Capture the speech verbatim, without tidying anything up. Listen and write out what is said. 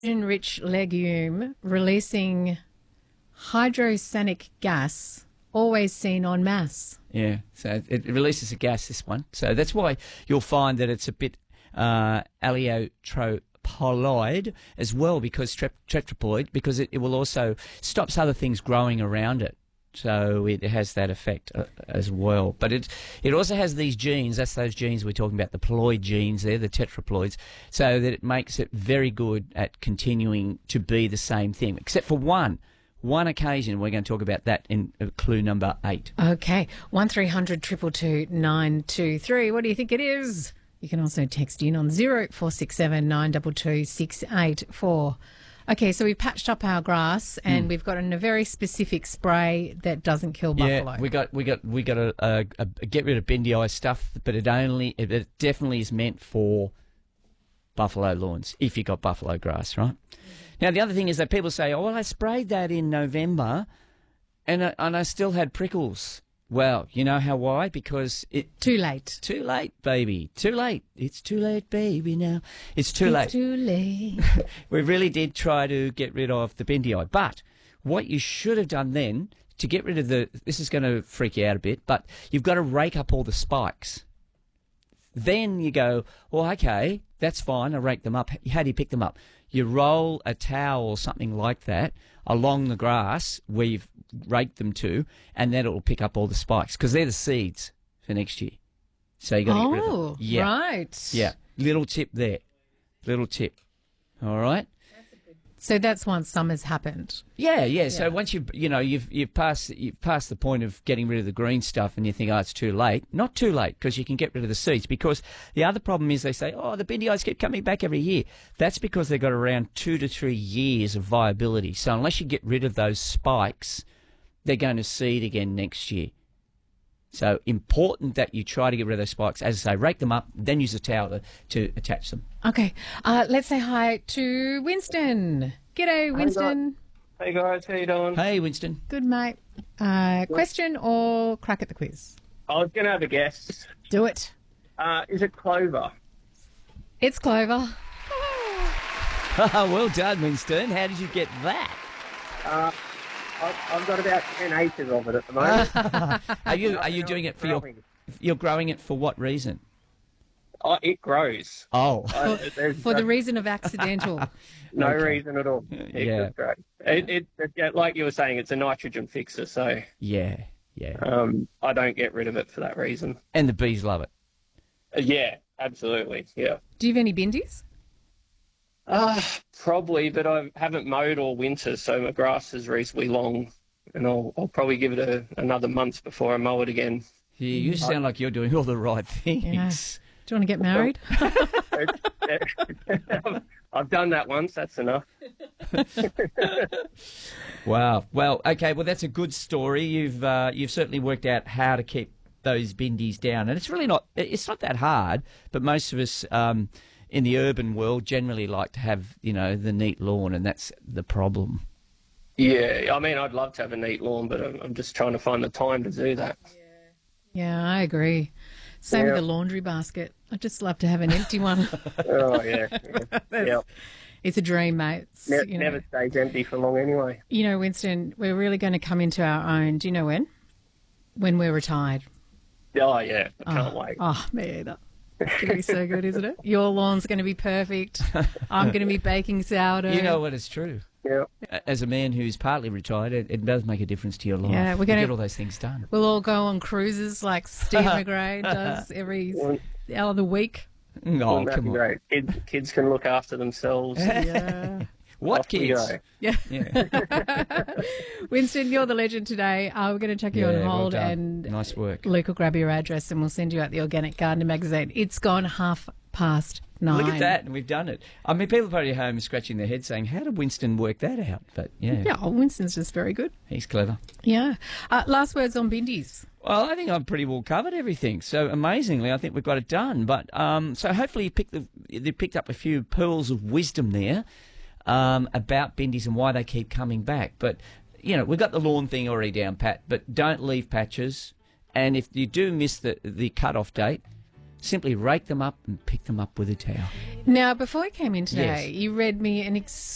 Rich legume releasing hydrosanic gas, always seen en masse. Yeah, so it releases a gas, this one. So that's why you'll find that it's a bit uh, allotropolide as well, because trep- tetraploid, because it, it will also stops other things growing around it. So it has that effect uh, as well. But it it also has these genes, that's those genes we're talking about, the ploid genes there, the tetraploids, so that it makes it very good at continuing to be the same thing, except for one. One occasion. We're going to talk about that in uh, clue number eight. Okay, one three hundred two two two nine two three. What do you think it is? You can also text in on zero four six seven nine two two six eight four. Okay, so we patched up our grass and mm. we've got in a very specific spray that doesn't kill buffalo. Yeah, we got we got we got a, a, a get rid of bendy eye stuff, but it only it, it definitely is meant for buffalo lawns if you got buffalo grass, right? Mm-hmm. Now the other thing is that people say, "Oh, well, I sprayed that in November, and I, and I still had prickles." Well, you know how why? Because it... Too late. Too late, baby. Too late. It's too late, baby, now. It's too it's late. It's too late. We really did try to get rid of the bendy eye. But what you should have done then to get rid of the... This is going to freak you out a bit, but you've got to rake up all the spikes. Then you go, well, okay, that's fine. I rake them up. How do you pick them up? You roll a towel or something like that along the grass where you've raked them to, and then it will pick up all the spikes because they're the seeds for next year. So you got to oh, get rid of them. Yeah. Right. Yeah. Little tip there. Little tip. All right. So that's once summer's happened. Yeah, yeah. yeah. So once you you know you've you've passed you've passed the point of getting rid of the green stuff, and you think, oh, it's too late. Not too late, because you can get rid of the seeds. Because the other problem is they say, oh, the bendy eyes keep coming back every year. That's because they've got around two to three years of viability. So unless you get rid of those spikes, they're going to seed again next year. So important that you try to get rid of those spikes. As I say, rake them up, then use a towel to, to attach them. Okay. Uh, let's say hi to Winston. G'day, Winston. Hey, guys. How you doing? Hey, Winston. Good, mate. Uh, question or crack at the quiz? I was going to have a guess. Do it. Uh, is it clover? It's clover. Well done, Winston. How did you get that? Uh, I've got about ten acres of it at the moment. Are you are you doing it for your? You're growing it for what reason? Oh, it grows. Oh, Uh, For, for the reason of accidental. no okay. reason at all. It Yeah. just grows. It, it, it, yeah, like you were saying, it's a nitrogen fixer, so yeah, yeah. um, I don't get rid of it for that reason. And the bees love it. Uh, yeah, absolutely. Yeah. Do you have any bindies? Uh, probably, but I haven't mowed all winter, so my grass is reasonably long, and I'll, I'll probably give it a, another month before I mow it again. Yeah, you sound like you're doing all the right things. Yeah. Do you want to get married? I've done that once, that's enough. Wow. Well, okay. Well, that's a good story. You've uh, you've certainly worked out how to keep those bindies down, and it's really not. It's not that hard. But most of us um, in the urban world generally like to have, you know, the neat lawn, and that's the problem. Yeah, I mean, I'd love to have a neat lawn, but I'm, I'm just trying to find the time to do that. Yeah, I agree. Same Yeah. with the laundry basket. I'd just love to have an empty one. Oh, yeah. Yeah. yeah. It's a dream, mate. It's, Ne- you know, never stays empty for long anyway. You know, Winston, we're really going to come into our own. Do you know when? When we're retired. Oh, yeah. I can't oh, wait. Oh, me either. It's going to be so good, isn't it? Your lawn's going to be perfect. I'm going to be baking sourdough. You know what? It's true. Yeah. As a man who's partly retired, it, it does make a difference to your life. Yeah, we're You gonna- get all those things done. We'll all go on cruises like Steve McGray does every other week. Oh, Wouldn't that come be on. great? Kids, kids can look after themselves. Yeah. What Off we kids? go. Yeah. Yeah. Winston, you're the legend today. Uh, we're going to chuck you Yeah, on well hold done. and Nice work. Luke will grab your address and we'll send you out the Organic Gardener magazine. It's gone half past nine. Look at that, and we've done it. I mean, people probably at home are scratching their heads saying, how did Winston work that out? But, yeah, Yeah, oh, Winston's just very good. he's clever. Yeah. Uh, last words on bindies. Well, I think I've pretty well covered everything. So amazingly, I think we've got it done. But um, so hopefully you picked the, you picked up a few pearls of wisdom there um, about bindies and why they keep coming back. But, you know, we've got the lawn thing already down, Pat, but don't leave patches. And if you do miss the, the cut-off date, simply rake them up and pick them up with a towel. Now, before you came in today, Yes. you read me an ex-